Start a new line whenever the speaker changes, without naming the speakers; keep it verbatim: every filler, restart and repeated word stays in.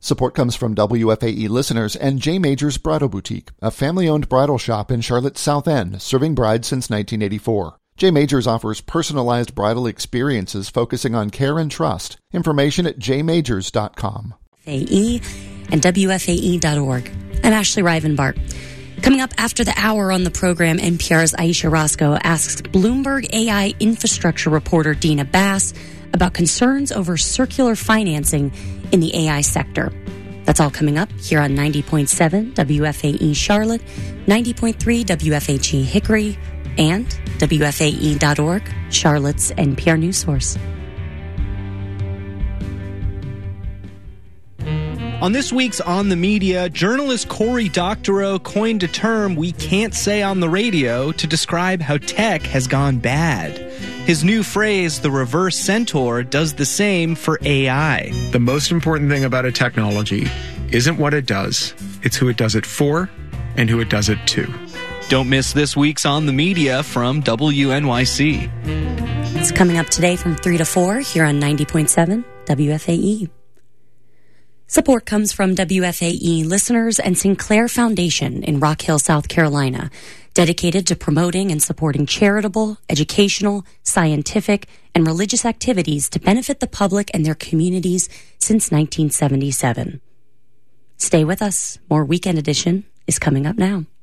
Support comes from W F A E listeners and J. Majors Bridal Boutique, a family-owned bridal shop in Charlotte's South End, serving brides since nineteen eighty-four. J. Majors offers personalized bridal experiences focusing on care and trust. Information at j majors dot com.
A E and W F A E dot org. I'm Ashley Rivenbart. Coming up after the hour on the program, N P R's Aisha Roscoe asks Bloomberg A I infrastructure reporter Dina Bass about concerns over circular financing in the A I sector. That's all coming up here on ninety point seven W F A E Charlotte, ninety point three W F H E Hickory, and W F A E dot org, Charlotte's N P R news source.
On this week's On the Media, journalist Cory Doctorow coined a term we can't say on the radio to describe how tech has gone bad. His new phrase, the reverse centaur, does the same for A I.
The most important thing about a technology isn't what it does, it's who it does it for and who it does it to.
Don't miss this week's On the Media from W N Y C.
It's coming up today from three to four here on ninety point seven W F A E. Support comes from W F A E listeners and Sinclair Foundation in Rock Hill, South Carolina, dedicated to promoting and supporting charitable, educational, scientific, and religious activities to benefit the public and their communities since nineteen seventy-seven. Stay with us. More Weekend Edition is coming up now.